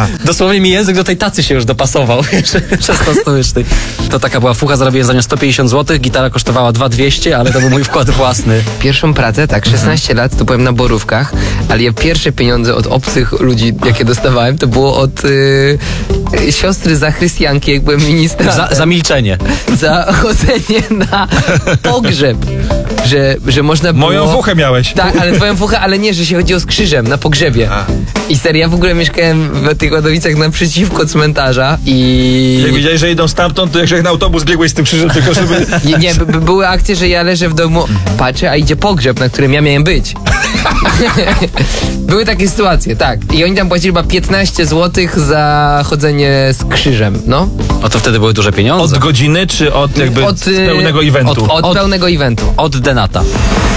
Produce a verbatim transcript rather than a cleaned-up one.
Dosłownie mi język do tej tacy się już dopasował, szesnastołycznej. To taka była fucha, zarobiłem za nią sto pięćdziesiąt złotych, gitara kosztowała dwa tysiące dwieście, ale to był mój wkład własny. Pierwszą pracę, tak, szesnaście lat, to byłem na Borówkach, ale ja pierwsze pieniądze od obcych ludzi, jakie dostawałem, to było od y, siostry zachrystianki, jak byłem ministrantem. Za, za milczenie. Za chodzenie na pogrzeb. Że, że można było... Moją fuchę miałeś. Tak, ale twoją fuchę, ale nie, że się chodziło z krzyżem na pogrzebie. A. I serio, ja w ogóle mieszkałem w tych Ładowicach naprzeciwko cmentarza i... Jak widziałeś, że idą stamtąd, to jak na autobus biegłeś z tym krzyżem, tylko żeby... Nie, nie by, by były akcje, że ja leżę w domu, patrzę, a idzie pogrzeb, na którym ja miałem być. Były takie sytuacje, tak. I oni tam płacili chyba piętnaście złotych za chodzenie z krzyżem, no. O to wtedy były duże pieniądze. Od godziny, czy od jakby Od, z pełnego y, eventu? Od, od, Od- pełnego eventu. Od denata.